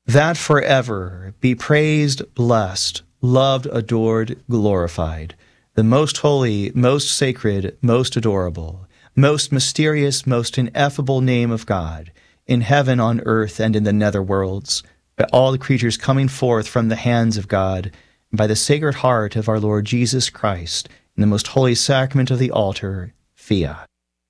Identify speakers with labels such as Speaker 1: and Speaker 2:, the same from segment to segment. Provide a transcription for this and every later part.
Speaker 1: that forever be praised, blessed, loved, adored, glorified, the most holy, most sacred, most adorable, most mysterious, most ineffable name of God, in heaven, on earth, and in the nether worlds, by all the creatures coming forth from the hands of God, and by the Sacred Heart of our Lord Jesus Christ, in the most holy sacrament of the altar, Fiat.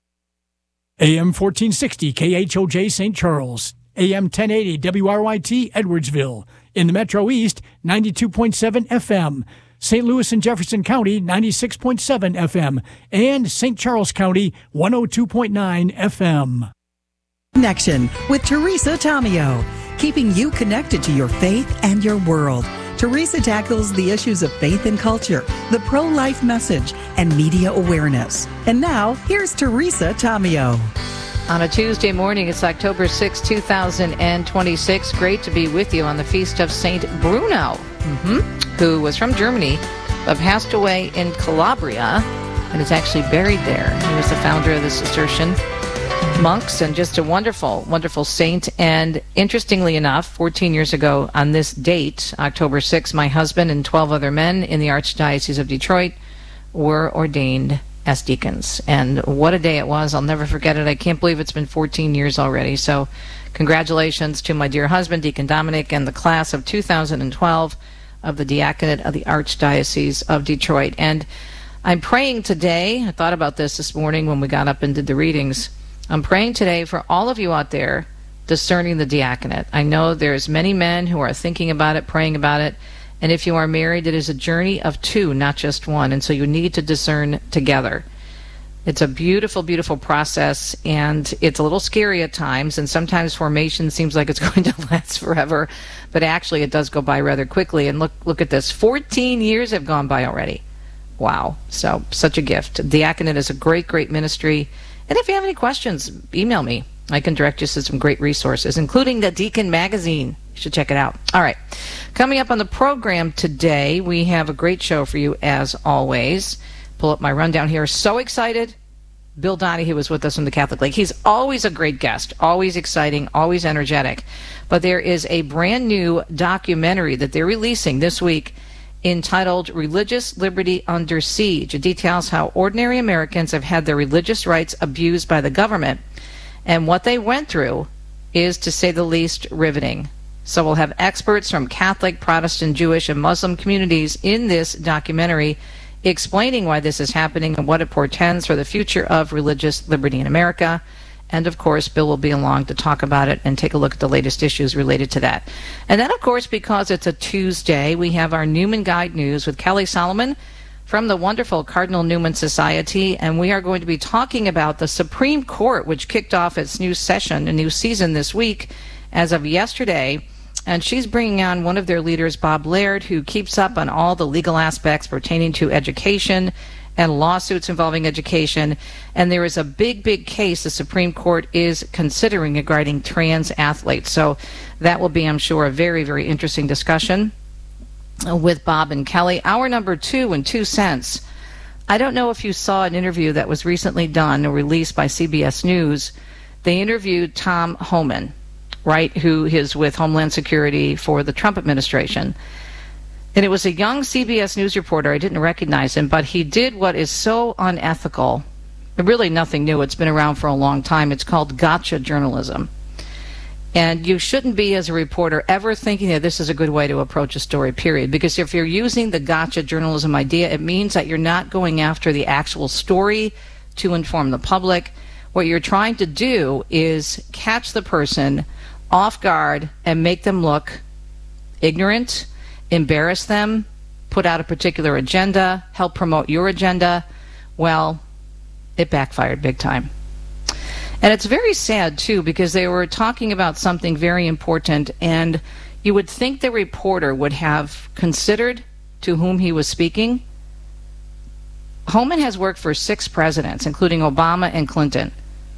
Speaker 2: AM 1460 KHOJ St. Charles, AM 1080 WRYT Edwardsville, in the Metro East, 92.7 FM, St. Louis and Jefferson County, 96.7 FM, and St. Charles County, 102.9 FM.
Speaker 3: Connection with Teresa Tomeo, keeping you connected to your faith and your world. Teresa tackles the issues of faith and culture, the pro-life message, and media awareness. And now, here's Teresa Tomeo.
Speaker 4: On a Tuesday morning, it's October 6, 2026. Great to be with you on the feast of St. Bruno, who was from Germany, but passed away in Calabria and is actually buried there. He was the founder of the Cistercian monks and just a wonderful, wonderful saint. And interestingly enough, 14 years ago on this date, October 6, my husband and 12 other men in the Archdiocese of Detroit were ordained as deacons. And what a day it was. I'll never forget it. I can't believe it's been 14 years already. So congratulations to my dear husband, Deacon Dominic, and the class of 2012 of the Diaconate of the Archdiocese of Detroit. And I'm praying today, I thought about this morning when we got up and did the readings, I'm praying today for all of you out there discerning the diaconate. I know there's many men who are thinking about it, praying about it, and if you are married, it is a journey of two, not just one, and so you need to discern together. It's a beautiful, beautiful process, and it's a little scary at times, and sometimes formation seems like it's going to last forever, but actually it does go by rather quickly. And look at this, 14 years have gone by already. Wow, so such a gift. Diaconate is a great, great ministry. And if you have any questions, email me. I can direct you to some great resources, including the Deacon Magazine. You should check it out. All right. Coming up on the program today, we have a great show for you as always. Pull up my rundown here. So excited. Bill Donahue was with us from the Catholic League. He's always a great guest, always exciting, always energetic. But there is a brand new documentary that they're releasing this week entitled Religious Liberty Under Siege. It details how ordinary Americans have had their religious rights abused by the government. And what they went through is, to say the least, riveting. So we'll have experts from Catholic, Protestant, Jewish, and Muslim communities in this documentary explaining why this is happening and what it portends for the future of religious liberty in America. And, of course, Bill will be along to talk about it and take a look at the latest issues related to that. And then, of course, because it's a Tuesday, we have our Newman Guide News with Kelly Solomon from the wonderful Cardinal Newman Society. And we are going to be talking about the Supreme Court, which kicked off its new session, a new season this week as of yesterday. And she's bringing on one of their leaders, Bob Laird, who keeps up on all the legal aspects pertaining to education and lawsuits involving education. And there is a big, big case the Supreme Court is considering regarding trans athletes. So that will be, I'm sure, a very, very interesting discussion with Bob and Kelly. Hour number 2 in 2 cents. I don't know if you saw an interview that was recently done or released by CBS News. They interviewed Tom Homan, right, who is with Homeland Security for the Trump administration. And it was a young CBS News reporter. I didn't recognize him, but he did what is so unethical. Really nothing new. It's been around for a long time. It's called gotcha journalism. And you shouldn't be, as a reporter, ever thinking that this is a good way to approach a story, period. Because if you're using the gotcha journalism idea, it means that you're not going after the actual story to inform the public. What you're trying to do is catch the person off guard and make them look ignorant, embarrass them, put out a particular agenda, help promote your agenda. Well, it backfired big time. And it's very sad, too, because they were talking about something very important, and you would think the reporter would have considered to whom he was speaking. Homan has worked for 6 presidents, including Obama and Clinton.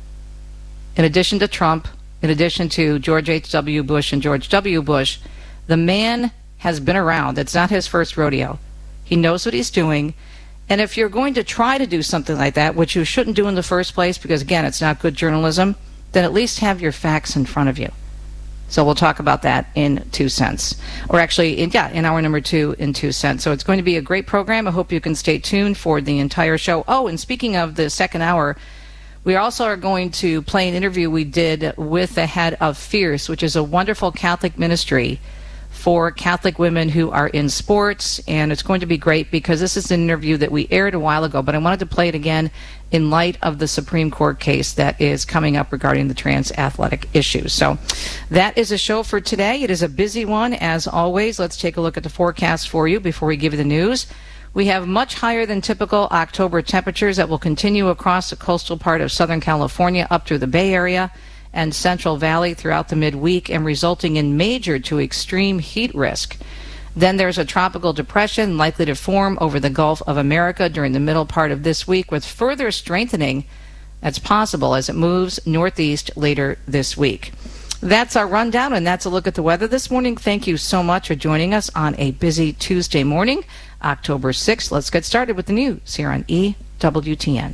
Speaker 4: In addition to Trump, in addition to George H.W. Bush and George W. Bush, the man has been around. It's not his first rodeo. He knows what he's doing. And if you're going to try to do something like that, which you shouldn't do in the first place, because, again, it's not good journalism, then at least have your facts in front of you. So we'll talk about that in 2 cents. Or actually, in hour number 2 in 2 cents. So it's going to be a great program. I hope you can stay tuned for the entire show. Oh, and speaking of the second hour, we also are going to play an interview we did with the head of Fierce, which is a wonderful Catholic ministry for Catholic women who are in sports, and it's going to be great because this is an interview that we aired a while ago, but I wanted to play it again in light of the Supreme Court case that is coming up regarding the trans athletic issues. So that is a show for today. It is a busy one, as always. Let's take a look at the forecast for you before we give you the news. We have much higher than typical October temperatures that will continue across the coastal part of Southern California up through the Bay Area and Central Valley throughout the midweek, and resulting in major to extreme heat risk. Then there's a tropical depression likely to form over the Gulf of America during the middle part of this week, with further strengthening that's possible as it moves northeast later this week. That's our rundown, and that's a look at the weather this morning. Thank you so much for joining us on a busy Tuesday morning, October 6th. Let's get started with the news here on EWTN.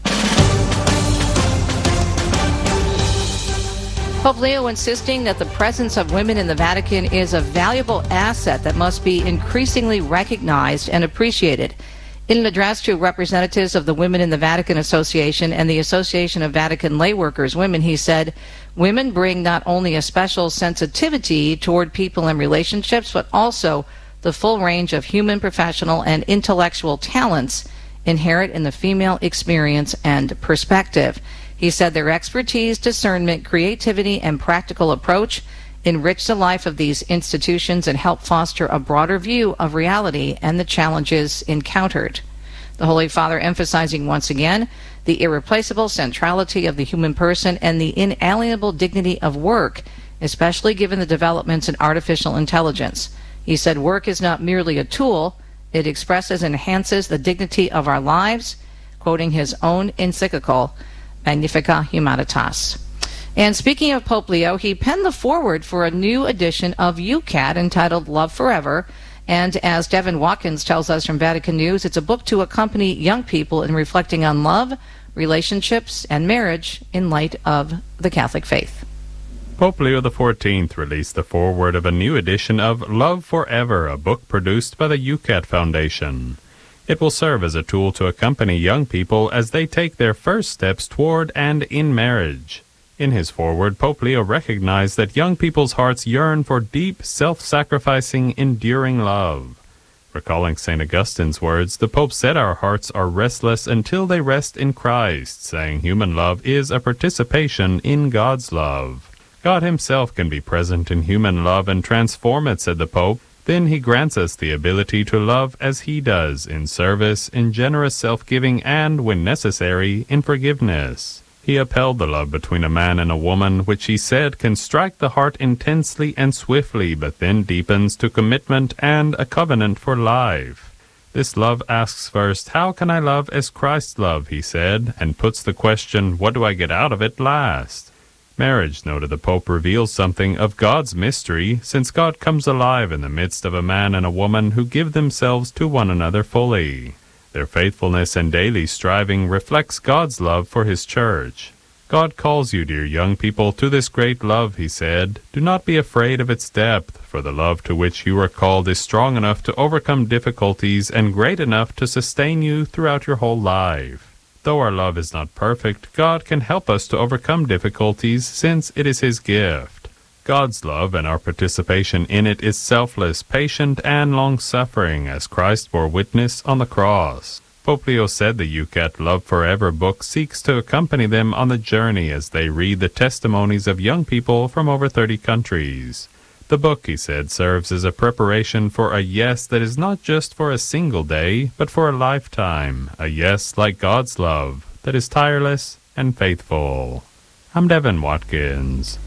Speaker 4: Pope Leo insisting that the presence of women in the Vatican is a valuable asset that must be increasingly recognized and appreciated. In an address to representatives of the Women in the Vatican Association and the Association of Vatican Lay Workers Women, he said, "Women bring not only a special sensitivity toward people and relationships, but also the full range of human, professional, and intellectual talents inherent in the female experience and perspective." He said their expertise, discernment, creativity, and practical approach enrich the life of these institutions and help foster a broader view of reality and the challenges encountered. The Holy Father emphasizing once again the irreplaceable centrality of the human person and the inalienable dignity of work, especially given the developments in artificial intelligence. He said work is not merely a tool, it expresses and enhances the dignity of our lives, quoting his own encyclical, Magnificat Humanitas. And speaking of Pope Leo, he penned the foreword for a new edition of UCAT entitled Love Forever. And as Devin Watkins tells us from Vatican News, it's a book to accompany young people in reflecting on love, relationships, and marriage in light of the Catholic faith.
Speaker 5: Pope Leo XIV released the foreword of a new edition of Love Forever, a book produced by the UCAT Foundation. It will serve as a tool to accompany young people as they take their first steps toward and in marriage. In his foreword, Pope Leo recognized that young people's hearts yearn for deep, self-sacrificing, enduring love. Recalling St. Augustine's words, the Pope said our hearts are restless until they rest in Christ, saying human love is a participation in God's love. God himself can be present in human love and transform it, said the Pope. Then he grants us the ability to love as he does, in service, in generous self-giving, and, when necessary, in forgiveness. He upheld the love between a man and a woman, which he said can strike the heart intensely and swiftly, but then deepens to commitment and a covenant for life. This love asks first, how can I love as Christ loved, he said, and puts the question, what do I get out of it, last. Marriage, noted the Pope, reveals something of God's mystery, since God comes alive in the midst of a man and a woman who give themselves to one another fully. Their faithfulness and daily striving reflects God's love for his church. God calls you, dear young people, to this great love, he said. Do not be afraid of its depth, for the love to which you are called is strong enough to overcome difficulties and great enough to sustain you throughout your whole life. Though our love is not perfect, God can help us to overcome difficulties since it is his gift. God's love and our participation in it is selfless, patient, and long-suffering, as Christ bore witness on the cross. Pope Leo said the UCAT Love Forever book seeks to accompany them on the journey as they read the testimonies of young people from over 30 countries. The book, he said, serves as a preparation for a yes that is not just for a single day, but for a lifetime, a yes like God's love, that is tireless and faithful. I'm Devin Watkins.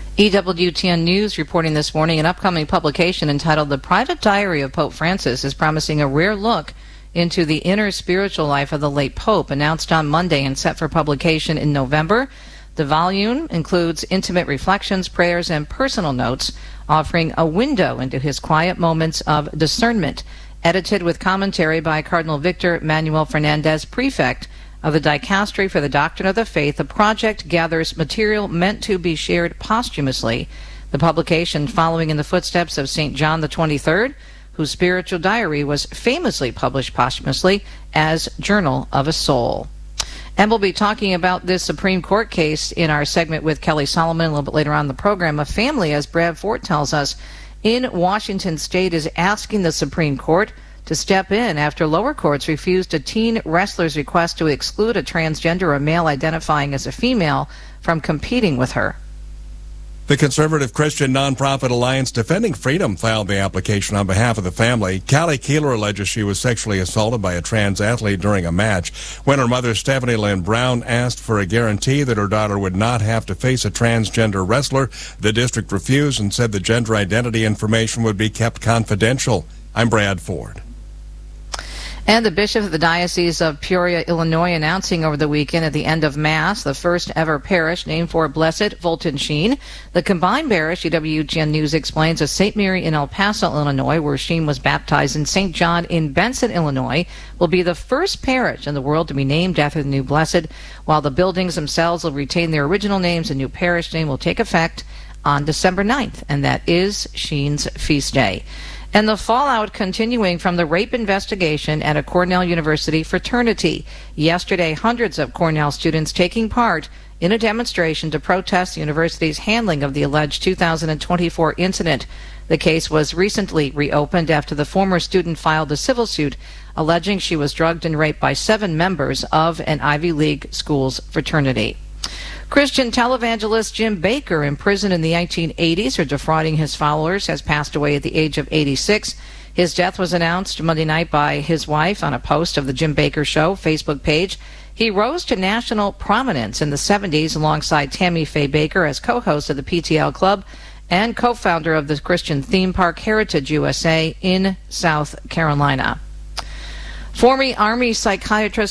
Speaker 4: EWTN News reporting this morning, an upcoming publication entitled The Private Diary of Pope Francis is promising a rare look into the inner spiritual life of the late Pope, announced on Monday and set for publication in November. The volume includes intimate reflections, prayers, and personal notes, offering a window into his quiet moments of discernment. Edited with commentary by Cardinal Victor Manuel Fernandez, prefect of the Dicastery for the Doctrine of the Faith, the project gathers material meant to be shared posthumously The publication following in the footsteps of St. John the 23rd, whose spiritual diary was famously published posthumously as Journal of a Soul. And we'll be talking about this Supreme Court case in our segment with Kelly Solomon a little bit later on in the program. A family, as Brad Fort tells us, in Washington State is asking the Supreme Court to step in after lower courts refused a teen wrestler's request to exclude a transgender or male identifying as a female from competing with her.
Speaker 6: The conservative Christian nonprofit Alliance Defending Freedom filed the application on behalf of the family. Callie Keeler alleges she was sexually assaulted by a trans athlete during a match. When her mother, Stephanie Lynn Brown, asked for a guarantee that her daughter would not have to face a transgender wrestler, the district refused and said the gender identity information would be kept confidential. I'm Brad Ford.
Speaker 4: And the Bishop of the Diocese of Peoria, Illinois, announcing over the weekend at the end of Mass the first ever parish named for Blessed Fulton Sheen. The combined parish, EWTN News explains, of St. Mary in El Paso, Illinois, where Sheen was baptized, and St. John in Benson, Illinois, will be the first parish in the world to be named after the new blessed. While the buildings themselves will retain their original names, the new parish name will take effect on December 9th, and that is Sheen's feast day. And the fallout continuing from the rape investigation at a Cornell University fraternity. Yesterday, hundreds of Cornell students taking part in a demonstration to protest the university's handling of the alleged 2024 incident. The case was recently reopened after the former student filed a civil suit alleging she was drugged and raped by 7 members of an Ivy League school's fraternity. Christian televangelist Jim Bakker, imprisoned in the 1980s for defrauding his followers, has passed away at the age of 86. His death was announced Monday night by his wife on a post of the Jim Bakker Show Facebook page. He rose to national prominence in the 70s alongside Tammy Faye Bakker as co-host of the PTL Club and co-founder of the Christian theme park Heritage USA in South Carolina. Former Army psychiatrist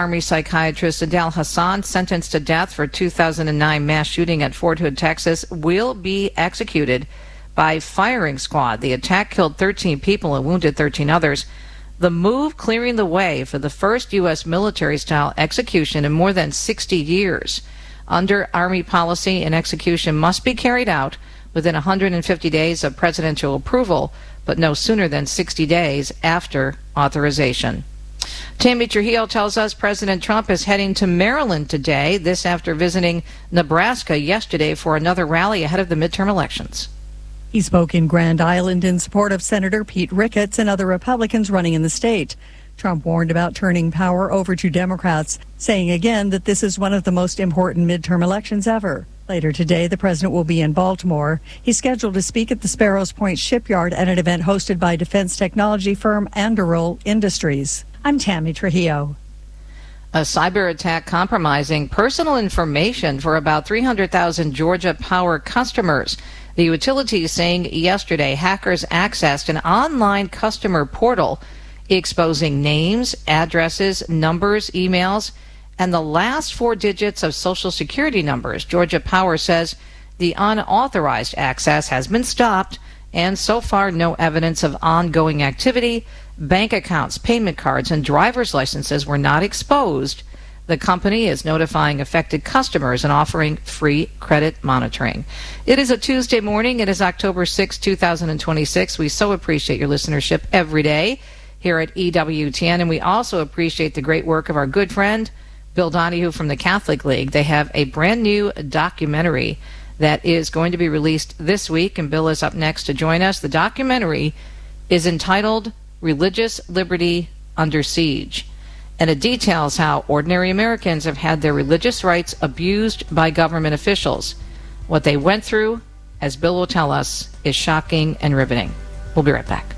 Speaker 4: Adel Hassan, sentenced to death for 2009 mass shooting at Fort Hood, Texas, will be executed by firing squad. The attack killed 13 people and wounded 13 others. The move clearing the way for the first U.S. military-style execution in more than 60 years. Under Army policy, an execution must be carried out within 150 days of presidential approval, but no sooner than 60 days after authorization. Tammy Trujillo tells us President Trump is heading to Maryland today, this after visiting Nebraska yesterday for another rally ahead of the midterm elections.
Speaker 3: He spoke in Grand Island in support of Senator Pete Ricketts and other Republicans running in the state. Trump warned about turning power over to Democrats, saying again that this is one of the most important midterm elections ever. Later today, the president will be in Baltimore. He's scheduled to speak at the Sparrows Point Shipyard at an event hosted by defense technology firm Anduril Industries. I'm Tammy Trujillo.
Speaker 4: A cyber attack compromising personal information for about 300,000 Georgia Power customers. The utility saying yesterday hackers accessed an online customer portal exposing names, addresses, numbers, emails, and the last 4 digits of Social Security numbers. Georgia Power says the unauthorized access has been stopped, and so far no evidence of ongoing activity. Bank accounts, payment cards, and driver's licenses were not exposed. The company is notifying affected customers and offering free credit monitoring. It is a Tuesday morning. It is October 6, 2026. We so appreciate your listenership every day here at EWTN, and we also appreciate the great work of our good friend Bill Donahue from the Catholic League. They have a brand new documentary that is going to be released this week, and Bill is up next to join us. The documentary is entitled Religious Liberty Under Siege, and it details how ordinary Americans have had their religious rights abused by government officials. What they went through, as Bill will tell us, is shocking and riveting. We'll be right back.